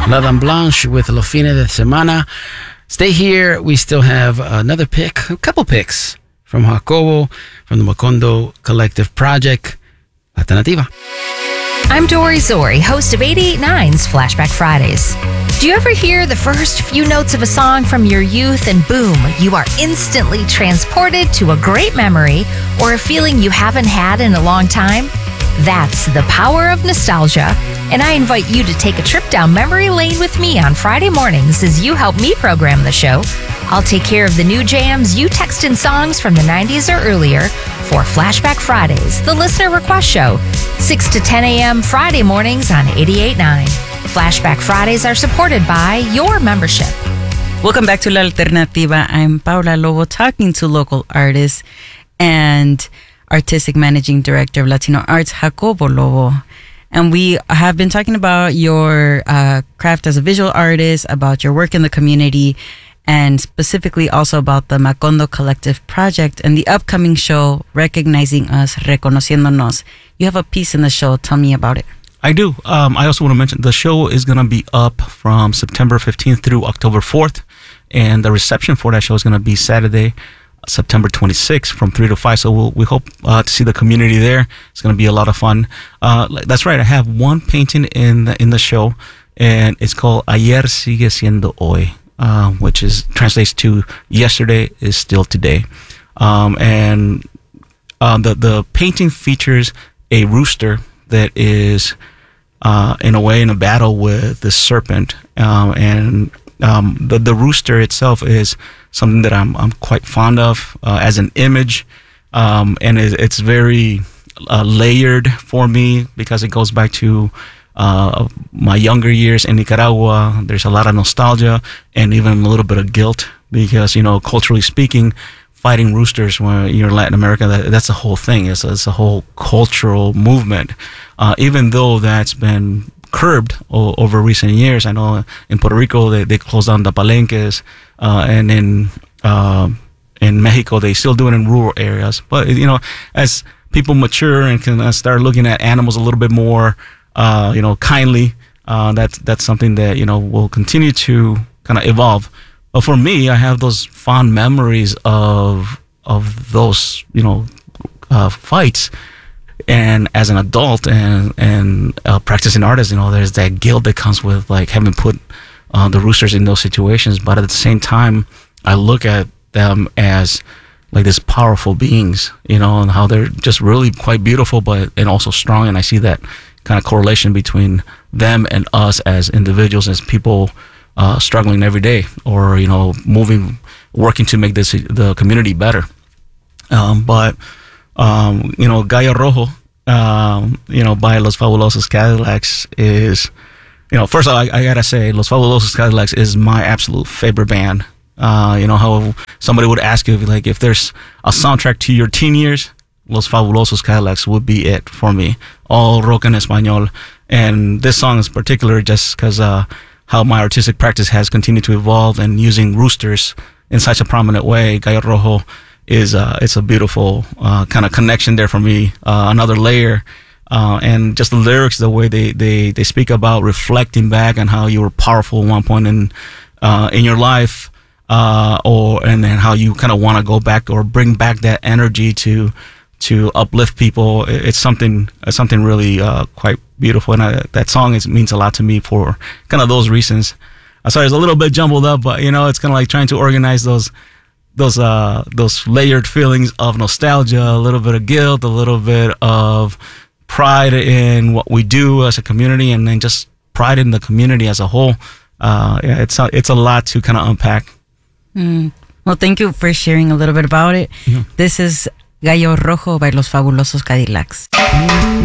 La Dame Blanche with Los Fines de Semana. Stay here. We still have another pick, a couple picks from Jacobo, from the Macondo Collective Project, Alternativa. I'm Dory Zori, host of 88.9's Flashback Fridays. Do you ever hear the first few notes of a song from your youth and boom, you are instantly transported to a great memory or a feeling you haven't had in a long time? That's the power of nostalgia, and I invite you to take a trip down memory lane with me on Friday mornings as you help me program the show. I'll take care of the new jams you text in songs from the 90s or earlier for Flashback Fridays, the listener request show, 6 to 10 a.m. Friday mornings on 88.9. Flashback Fridays are supported by your membership. Welcome back to La Alternativa. I'm Paula Lobo, talking to local artists and Artistic Managing Director of Latino Arts, Jacobo Lobo. And we have been talking about your craft as a visual artist, about your work in the community, and specifically also about the Macondo Collective Project and the upcoming show, Recognizing Us, Reconociéndonos. You have a piece in the show. Tell me about it. I do. I also want to mention the show is going to be up from September 15th through October 4th. And the reception for that show is going to be Saturday, September 26th from 3 to 5. So we hope to see the community there. It's going to be a lot of fun. That's right. I have one painting in the show, and it's called Ayer Sigue Siendo Hoy, which translates to yesterday is still today. And the painting features a rooster that is in a way in a battle with the serpent. And the rooster itself is something that I'm quite fond of as an image, and it's very layered for me because it goes back to my younger years in Nicaragua. There's a lot of nostalgia and even a little bit of guilt because, culturally speaking, fighting roosters when you're in Latin America, that's a whole thing. It's a whole cultural movement, even though that's been curbed over recent years. I know in Puerto Rico they closed down the palenques, and in Mexico they still do it in rural areas. But as people mature and can start looking at animals a little bit more, kindly, that's something that will continue to kind of evolve. But for me, I have those fond memories of those fights. And as an adult and practicing artist, there's that guilt that comes with like having put the roosters in those situations. But at the same time, I look at them as like these powerful beings, and how they're just really quite beautiful, and also strong. And I see that kind of correlation between them and us as individuals, as people struggling every day, or working to make the community better. Gallo Rojo, by Los Fabulosos Cadillacs is, first of all, I gotta say, Los Fabulosos Cadillacs is my absolute favorite band. How somebody would ask you, like, if there's a soundtrack to your teen years, Los Fabulosos Cadillacs would be it for me. All rock en español. And this song is particular just because how my artistic practice has continued to evolve, and using roosters in such a prominent way, Gallo Rojo it's a beautiful kind of connection there for me, another layer, and just the lyrics, the way they speak about reflecting back on how you were powerful at one point in your life, and then how you kind of want to go back or bring back that energy to uplift people. It's something really quite beautiful, and that song means a lot to me for kind of those reasons. Sorry, it's a little bit jumbled up, but it's kind of like trying to organize those layered feelings of nostalgia, a little bit of guilt, a little bit of pride in what we do as a community, and then just pride in the community as a whole. It's a lot to kind of unpack. Well, thank you for sharing a little bit about it. Mm-hmm. This is Gallo Rojo by Los Fabulosos Cadillacs.